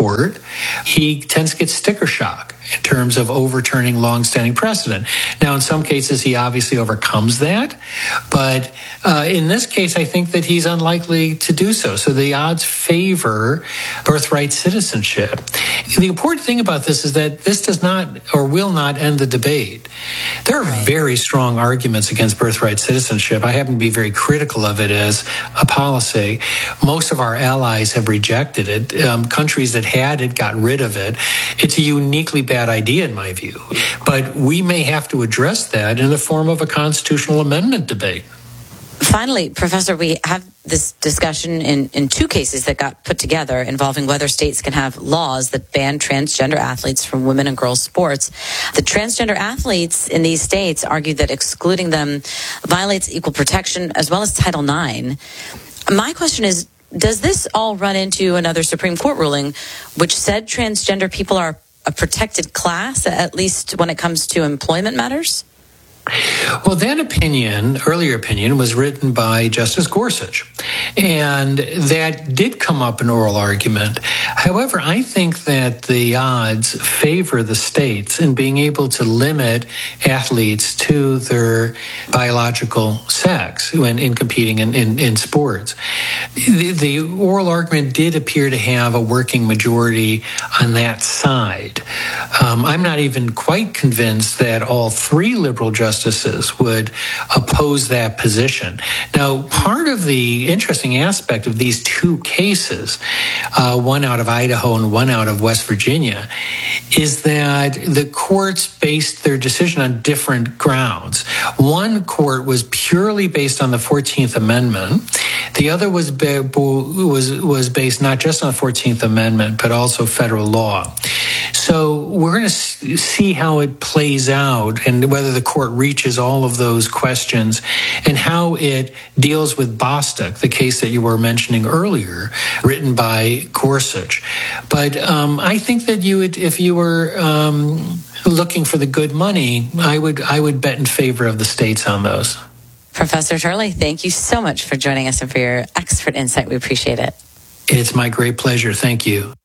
court, he tends to get sticker shock in terms of overturning longstanding precedent. Now, in some cases, he obviously overcomes that, but in this case, I think that he's unlikely to do so. So the odds favor birthright citizenship. The important thing about this is that this does not or will not end the debate. There are very strong arguments against birthright citizenship. I happen to be very critical of it as a policy. Most of our allies have rejected it. Countries that had it got rid of it. It's a uniquely bad idea in my view. But we may have to address that in the form of a constitutional amendment debate. Finally, Professor, we have this discussion in two cases that got put together involving whether states can have laws that ban transgender athletes from women and girls sports. The transgender athletes in these states argued that excluding them violates equal protection as well as Title IX. My question is, does this all run into another Supreme Court ruling which said transgender people are a protected class, at least when it comes to employment matters? Well, that earlier opinion, was written by Justice Gorsuch, and that did come up in oral argument. However, I think that the odds favor the states in being able to limit athletes to their biological sex when in competing in sports. The oral argument did appear to have a working majority on that side. I'm not even quite convinced that all three liberal justices would oppose that position. Now, part of the interesting aspect of these two cases, one out of Idaho and one out of West Virginia, is that the courts based their decision on different grounds. One court was purely based on the 14th Amendment. The other was based not just on the 14th Amendment, but also federal law. So we're going to see how it plays out and whether the court reaches all of those questions and how it deals with Bostock, the case that you were mentioning earlier, written by Gorsuch. But I think that you would, if you were looking for the good money, I would bet in favor of the states on those. Professor Turley, thank you so much for joining us and for your expert insight. We appreciate it. It's my great pleasure. Thank you.